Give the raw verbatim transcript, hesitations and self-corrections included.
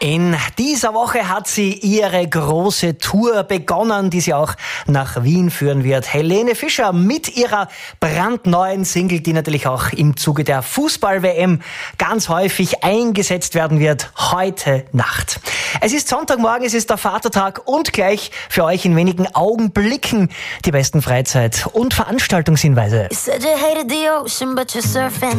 In dieser Woche hat sie ihre große Tour begonnen, die sie auch nach Wien führen wird. Helene Fischer mit ihrer brandneuen Single, die natürlich auch im Zuge der Fußball-W M ganz häufig eingesetzt werden wird, heute Nacht. Es ist Sonntagmorgen, es ist der Vatertag und gleich für euch in wenigen Augenblicken die besten Freizeit- und Veranstaltungshinweise.